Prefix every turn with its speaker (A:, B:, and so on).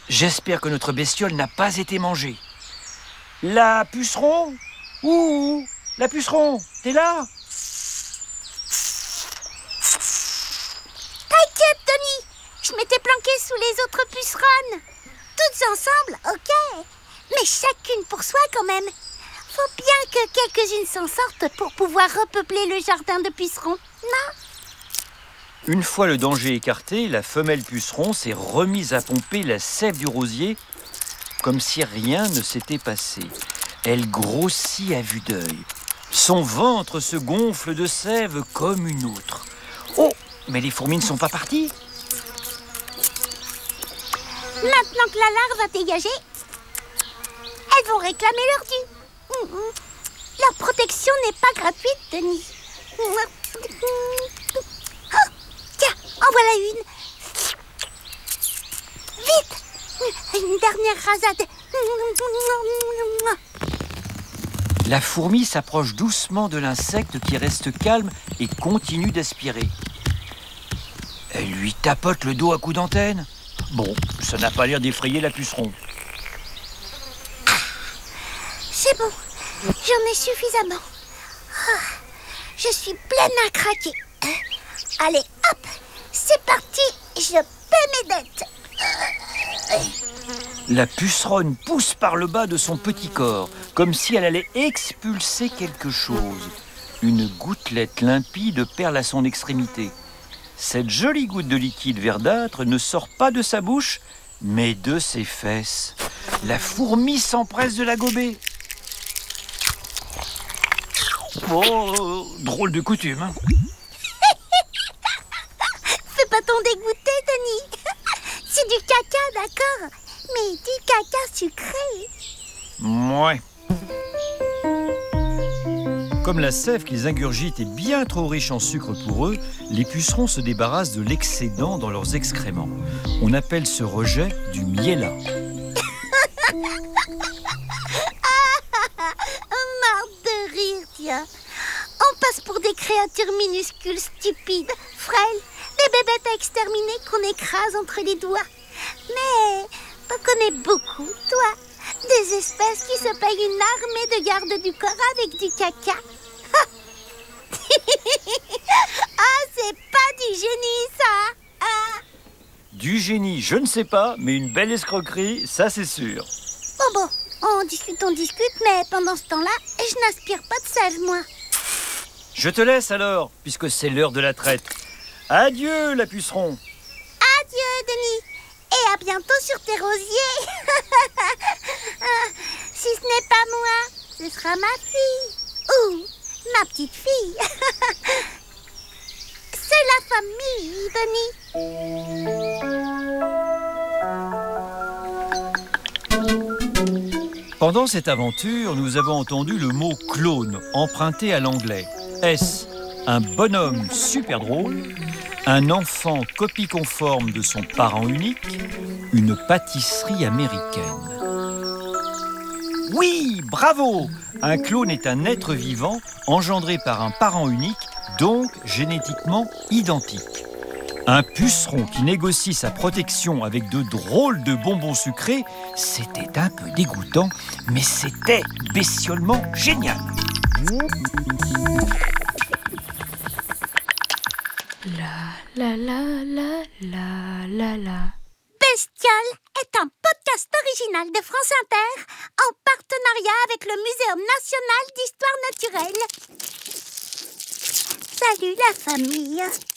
A: J'espère que notre bestiole n'a pas été mangée. La puceron? Ouh, la puceron, t'es là?
B: T'inquiète, Denis, je m'étais planquée sous les autres pucerons. Toutes ensemble, ok, mais chacune pour soi quand même. Faut bien que quelques-unes s'en sortent pour pouvoir repeupler le jardin de pucerons, non?
A: Une fois le danger écarté, la femelle puceron s'est remise à pomper la sève du rosier comme si rien ne s'était passé. Elle grossit à vue d'œil. Son ventre se gonfle de sève comme une outre. Oh, mais les fourmis ne sont pas parties.
B: Maintenant que la larve a dégagé, elles vont réclamer leur dû. Leur protection n'est pas gratuite, Denis. Oh, tiens, en voilà une. Vite, une dernière rasade.
A: La fourmi s'approche doucement de l'insecte qui reste calme et continue d'aspirer. Elle lui tapote le dos à coups d'antenne. Bon, ça n'a pas l'air d'effrayer la puceron.
B: C'est bon, j'en ai suffisamment. Je suis pleine à craquer. Allez, hop, c'est parti, je paie mes dettes.
A: La puceronne pousse par le bas de son petit corps, comme si elle allait expulser quelque chose. Une gouttelette limpide perle à son extrémité. Cette jolie goutte de liquide verdâtre ne sort pas de sa bouche, mais de ses fesses. La fourmi s'empresse de la gober. Oh, drôle de coutume, hein.
B: Fais pas ton dégoûté, Denis. C'est du caca, d'accord, mais du caca sucré.
A: Mouais. Comme la sève qu'ils ingurgitent est bien trop riche en sucre pour eux, les pucerons se débarrassent de l'excédent dans leurs excréments. On appelle ce rejet du miella.
B: Marre de rire, tiens. On passe pour des créatures minuscules, stupides, frêles, des bébêtes à exterminer qu'on écrase entre les doigts. Mais t'en connais beaucoup, toi. Des espèces qui se payent une armée de garde du corps avec du caca. Ah, c'est pas du génie, ça.
A: Du génie, je ne sais pas, mais une belle escroquerie, ça c'est sûr.
B: Bon, on discute, mais pendant ce temps-là, je n'aspire pas de sève, moi.
A: Je te laisse alors, puisque c'est l'heure de la traite. Adieu, la puceron.
B: Adieu, Denis. Et à bientôt sur tes rosiers. Si ce n'est pas moi, ce sera ma fille. Ou ma petite fille. C'est la famille, Denis.
A: Pendant cette aventure, nous avons entendu le mot clone emprunté à l'anglais. Est-ce un bonhomme super drôle, un enfant copie conforme de son parent unique, une pâtisserie américaine? Oui, bravo! Un clone est un être vivant engendré par un parent unique, donc génétiquement identique. Un puceron qui négocie sa protection avec de drôles de bonbons sucrés, c'était un peu dégoûtant, mais c'était bestiolement génial.
C: La la.
B: Bestiole est un podcast original de France Inter en partenariat avec le Muséum national d'histoire naturelle. Salut la famille.